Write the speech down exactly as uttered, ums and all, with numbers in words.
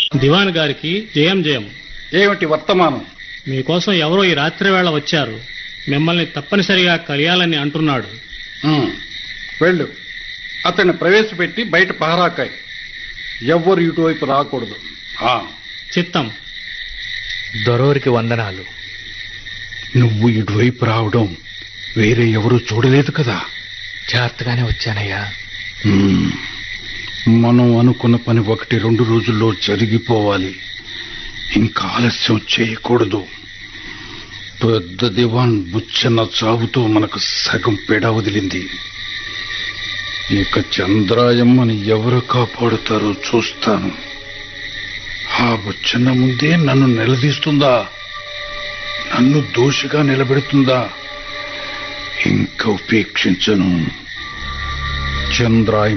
దివాన్ గారికి జయం జయం. ఏమిటి వర్తమానం? మీకోసం ఎవరో ఈ రాత్రి వేళ వచ్చారు. మిమ్మల్ని తప్పనిసరిగా కలియాలని అంటున్నాడు. ఉమ్, వెళ్ళు. అతన్ని ప్రవేశపెట్టి బయట పహరాకాయ్. ఎవ్వరు ఇటువైపు రాకూడదు. ఆ, చిత్తం. దొరవరికి వందనాలు. నువ్వు ఇటువైపు రావడం వేరే ఎవరూ చూడలేదు కదా? జాగ్రత్తగానే వచ్చానయ్యా. ఉమ్, మనం అనుకున్న పని ఒకటి రెండు రోజుల్లో జరిగిపోవాలి. ఇంకా ఆలస్యం చేయకూడదు. పెద్ద దివాన్ బుచ్చన్న చావుతో మనకు సగం పెడ వదిలింది. ఇక చంద్రాయమ్మని ఎవరు కాపాడుతారో చూస్తాను. ఆ బుచ్చన్న ముందే నన్ను నిలదీస్తుందా? నన్ను దోషిగా నిలబెడుతుందా? ఇంకా ఉపేక్షించను. చంద్రాయ